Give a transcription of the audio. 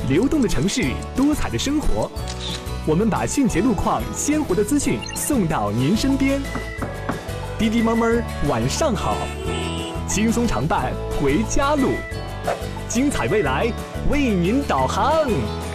流动的城市，多彩的生活。我们把迅捷路况、鲜活的资讯送到您身边。滴滴猫猫晚上好，轻松常伴回家路，精彩未来为您导航。